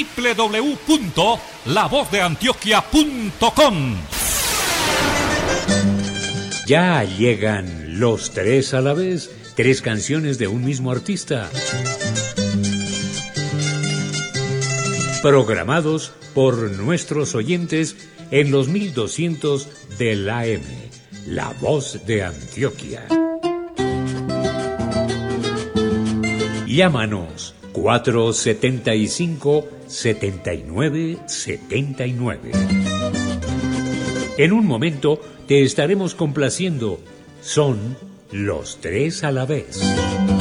www.lavozdeantioquia.com. Ya llegan los tres a la vez, 3 canciones de un mismo artista. Programados por nuestros oyentes en los 1200 del AM, La Voz de Antioquia. Llámanos 475-7979. En un momento te estaremos complaciendo. Son los tres a la vez.